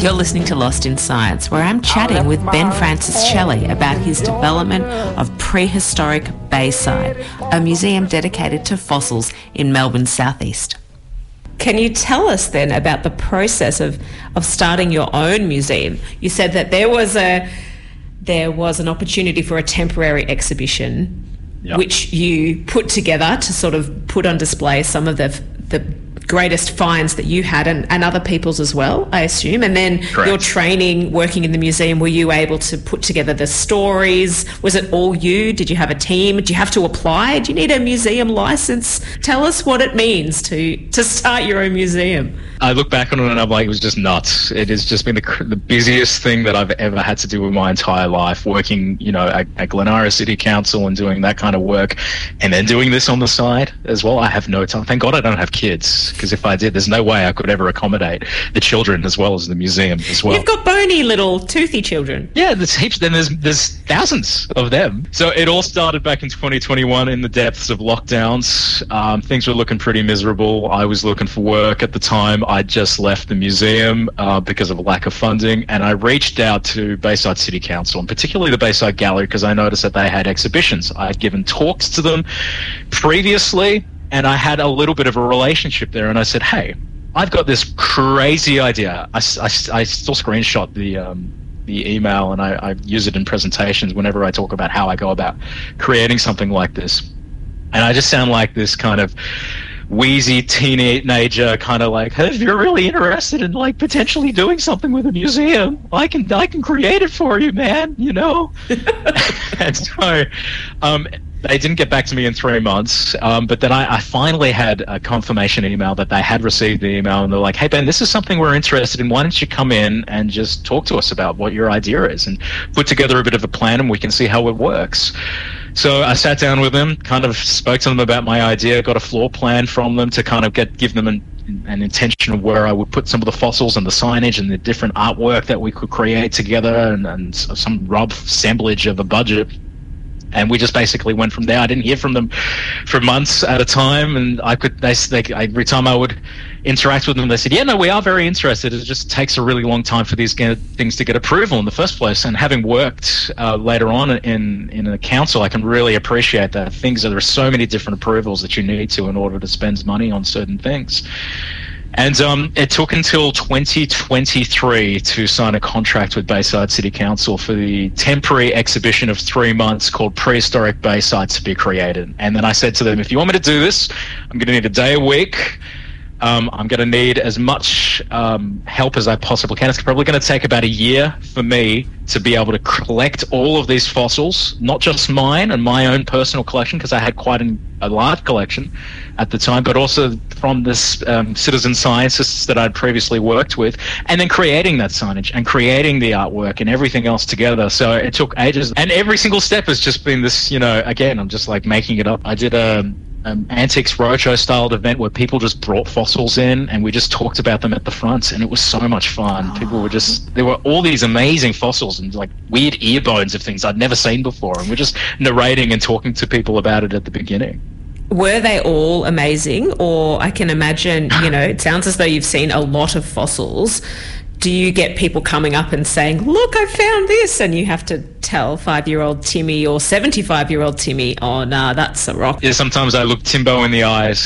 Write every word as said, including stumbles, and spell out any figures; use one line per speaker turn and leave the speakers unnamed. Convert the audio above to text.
You're listening to Lost in Science, where I'm chatting with Ben Francis Shelley about his development of Prehistoric Bayside, a museum dedicated to fossils in Melbourne's southeast. Can you tell us then about the process of, of starting your own museum? You said that there was a there was an opportunity for a temporary exhibition, yep, which you put together to sort of put on display some of the the greatest finds that you had, and, and other people's as well, I assume. And then Correct. Your training working in the museum, were you able to put together the stories? Was it all you? Did you have a team? Did you have to apply? Do you need a museum license? Tell us what it means to, to start your own museum.
I look back on it and I'm like, it was just nuts. It has just been the, the busiest thing that I've ever had to do in my entire life, working, you know, at, at Glen Iris City Council and doing that kind of work, and then doing this on the side as well. I have no time. Thank God I don't have kids, because if I did, there's no way I could ever accommodate the children as well as the museum as well.
You've got bony little toothy children.
Yeah, there's heaps. Then there's there's thousands of them. So it all started back in twenty twenty-one in the depths of lockdowns. Um, things were looking pretty miserable. I was looking for work at the time. I just left the museum uh, because of a lack of funding, and I reached out to Bayside City Council, and particularly the Bayside Gallery, because I noticed that they had exhibitions. I had given talks to them previously, and I had a little bit of a relationship there, and I said, hey, I've got this crazy idea. I, I, I still screenshot the um, the email, and I, I use it in presentations whenever I talk about how I go about creating something like this. And I just sound like this kind of wheezy teenager, kind of like, hey, if you're really interested in like potentially doing something with a museum, I can I can create it for you, man, you know? And so um, they didn't get back to me in three months, um, but then I, I finally had a confirmation email that they had received the email, and they're like, hey, Ben, this is something we're interested in. Why don't you come in and just talk to us about what your idea is and put together a bit of a plan, and we can see how it works. So I sat down with them, kind of spoke to them about my idea, got a floor plan from them to kind of get give them an, an intention of where I would put some of the fossils and the signage and the different artwork that we could create together, and, and some rough assemblage of a budget. And we just basically went from there. I didn't hear from them for months at a time, and I could. They, they every time I would interact with them, they said, "Yeah, no, we are very interested. It just takes a really long time for these get, things to get approval in the first place." And having worked uh, later on in in a council, I can really appreciate that things. There are so many different approvals that you need to in order to spend money on certain things. And um, it took until twenty twenty-three to sign a contract with Bayside City Council for the temporary exhibition of three months called Prehistoric Bayside to be created. And then I said to them, if you want me to do this, I'm going to need a day a week. Um, I'm going to need as much um, help as I possibly can. It's probably going to take about a year for me to be able to collect all of these fossils, not just mine and my own personal collection, because I had quite an, a large collection at the time, but also from this um, citizen scientists that I'd previously worked with, and then creating that signage and creating the artwork and everything else together. So it took ages, and every single step has just been this, you know, again, I'm just like making it up. I did a Um, Antiques Roadshow styled event where people just brought fossils in, and we just talked about them at the front, and it was so much fun. Oh. People were just, there were all these amazing fossils and like weird ear bones of things I'd never seen before, and we're just narrating and talking to people about it at the beginning.
Were they all amazing? Or I can imagine, you know, it sounds as though you've seen a lot of fossils. Do you get people coming up and saying, look, I found this, and you have to tell five-year-old Timmy or seventy-five-year-old Timmy, oh, nah, that's a rock?
Yeah, sometimes I look Timbo in the eyes